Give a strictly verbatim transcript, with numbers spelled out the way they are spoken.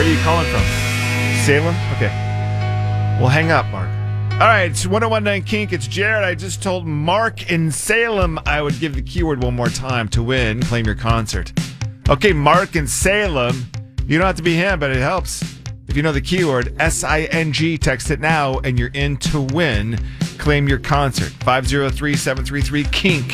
are you calling from? Salem? Okay. Well, hang up, Mark. All right, it's one oh one nine Kink. It's Jared. I just told Mark in Salem I would give the keyword one more time to win. Claim your concert. Okay, Mark in Salem. You don't have to be him, but it helps. If you know the keyword, S I N G, text it now, and you're in to win. Claim your concert. five oh three, seven three three, Kink.